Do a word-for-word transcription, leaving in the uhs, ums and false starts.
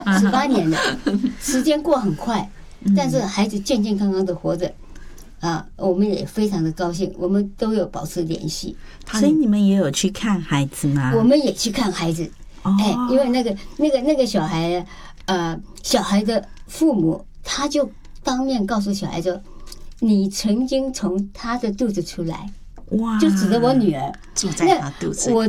十八年了，时间过很快，但是孩子健健康康的活着。啊，我们也非常的高兴，我们都有保持联系。 所以你们也有去看孩子吗？ 我们也去看孩子， 哦、 哎，因为那个那个那个小孩，呃，小孩的父母他就当面告诉小孩说：“你曾经从他的肚子出来。”哇！就指着我女儿住在他肚子里。 我